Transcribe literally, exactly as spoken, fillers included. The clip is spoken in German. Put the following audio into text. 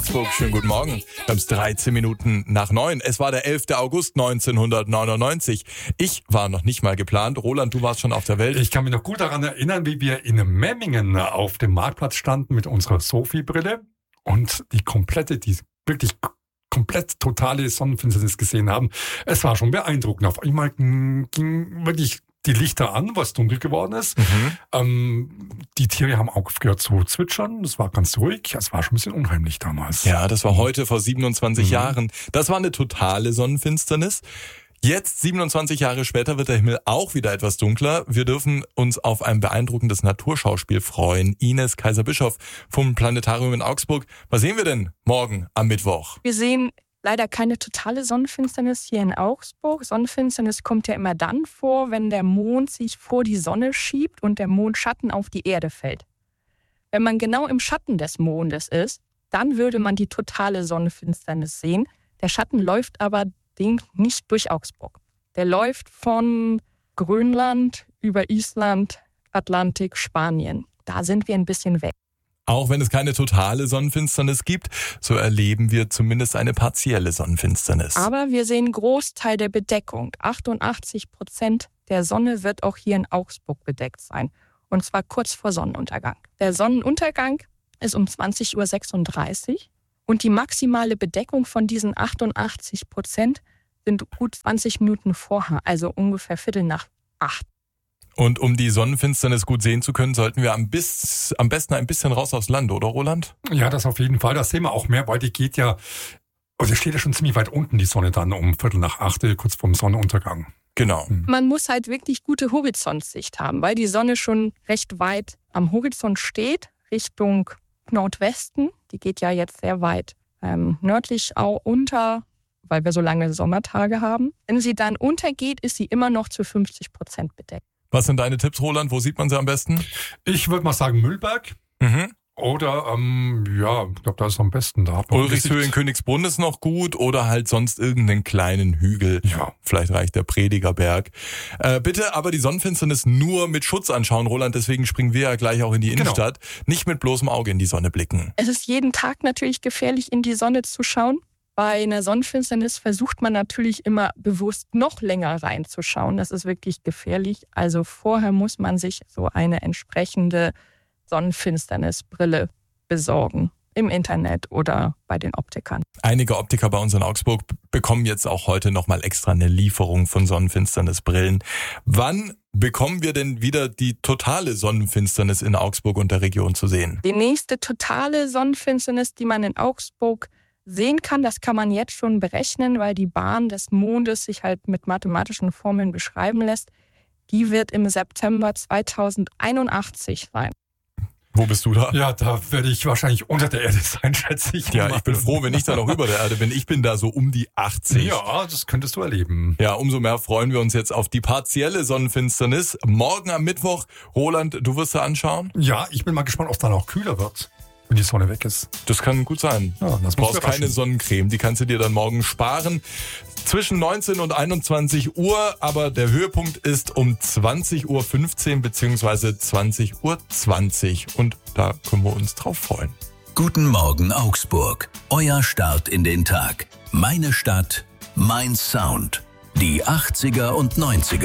Schönen guten Morgen. Wir haben es dreizehn Minuten nach neun. Es war der elfter August neunzehnhundertneunundneunzig. Ich war noch nicht mal geplant. Roland, du warst schon auf der Welt. Ich kann mich noch gut daran erinnern, wie wir in Memmingen auf dem Marktplatz standen mit unserer Sophie-Brille und die komplette, die wirklich komplett totale Sonnenfinsternis gesehen haben. Es war schon beeindruckend. Auf einmal ging wirklich die Lichter an, was dunkel geworden ist. Mhm. Ähm, die Tiere haben aufgehört zu zwitschern. Das war ganz ruhig. Es war schon ein bisschen unheimlich damals. Ja, das war heute vor siebenundzwanzig Mhm. Jahren. Das war eine totale Sonnenfinsternis. Jetzt, siebenundzwanzig Jahre später, wird der Himmel auch wieder etwas dunkler. Wir dürfen uns auf ein beeindruckendes Naturschauspiel freuen. Ines Kaiser-Bischof vom Planetarium in Augsburg. Was sehen wir denn morgen am Mittwoch? Wir sehen leider keine totale Sonnenfinsternis hier in Augsburg. Sonnenfinsternis kommt ja immer dann vor, wenn der Mond sich vor die Sonne schiebt und der Mondschatten auf die Erde fällt. Wenn man genau im Schatten des Mondes ist, dann würde man die totale Sonnenfinsternis sehen. Der Schatten läuft aber nicht durch Augsburg. Der läuft von Grönland über Island, Atlantik, Spanien. Da sind wir ein bisschen weg. Auch wenn es keine totale Sonnenfinsternis gibt, so erleben wir zumindest eine partielle Sonnenfinsternis. Aber wir sehen einen Großteil der Bedeckung. achtundachtzig Prozent der Sonne wird auch hier in Augsburg bedeckt sein. Und zwar kurz vor Sonnenuntergang. Der Sonnenuntergang ist um zwanzig Uhr sechsunddreißig. Und die maximale Bedeckung von diesen achtundachtzig Prozent sind gut zwanzig Minuten vorher, also ungefähr Viertel nach acht. Und um die Sonnenfinsternis gut sehen zu können, sollten wir am, bis, am besten ein bisschen raus aufs Land, oder Roland? Ja, das auf jeden Fall. Das sehen wir auch mehr, weil die geht ja, also steht ja schon ziemlich weit unten, die Sonne dann um Viertel nach acht, kurz vorm Sonnenuntergang. Genau. Mhm. Man muss halt wirklich gute Horizontsicht haben, weil die Sonne schon recht weit am Horizont steht, Richtung Nordwesten. Die geht ja jetzt sehr weit ähm, nördlich auch unter, weil wir so lange Sommertage haben. Wenn sie dann untergeht, ist sie immer noch zu fünfzig Prozent bedeckt. Was sind deine Tipps, Roland? Wo sieht man sie am besten? Ich würde mal sagen Müllberg. Mhm. Oder, ähm, ja, ich glaube, da ist es am besten. Da hat man Ulrichshöhe in Königsbrunn ist noch gut oder halt sonst irgendeinen kleinen Hügel. Ja. Vielleicht reicht der Predigerberg. Äh, bitte aber die Sonnenfinsternis nur mit Schutz anschauen, Roland. Deswegen springen wir ja gleich auch in die Genau. Innenstadt. Nicht mit bloßem Auge in die Sonne blicken. Es ist jeden Tag natürlich gefährlich, in die Sonne zu schauen. Bei einer Sonnenfinsternis versucht man natürlich immer bewusst noch länger reinzuschauen. Das ist wirklich gefährlich. Also vorher muss man sich so eine entsprechende Sonnenfinsternisbrille besorgen. Im Internet oder bei den Optikern. Einige Optiker bei uns in Augsburg bekommen jetzt auch heute nochmal extra eine Lieferung von Sonnenfinsternisbrillen. Wann bekommen wir denn wieder die totale Sonnenfinsternis in Augsburg und der Region zu sehen? Die nächste totale Sonnenfinsternis, die man in Augsburg sehen kann, das kann man jetzt schon berechnen, weil die Bahn des Mondes sich halt mit mathematischen Formeln beschreiben lässt. Die wird im September zweitausendeinundachtzig sein. Wo bist du da? Ja, da werde ich wahrscheinlich unter der Erde sein, schätze ich. Ja, mal. ich bin froh, wenn ich da noch über der Erde bin. Ich bin da so um die achtzig. Ja, das könntest du erleben. Ja, umso mehr freuen wir uns jetzt auf die partielle Sonnenfinsternis. Morgen am Mittwoch. Roland, du wirst da anschauen? Ja, ich bin mal gespannt, ob es dann auch kühler wird, wenn die Sonne weg ist. Das kann gut sein. Ja, das Du muss brauchst keine Sonnencreme, die kannst du dir dann morgen sparen. Zwischen neunzehn und einundzwanzig Uhr, aber der Höhepunkt ist um zwanzig Uhr fünfzehn bzw. zwanzig Uhr zwanzig. Und da können wir uns drauf freuen. Guten Morgen Augsburg, euer Start in den Tag. Meine Stadt, mein Sound. Die achtziger und neunziger.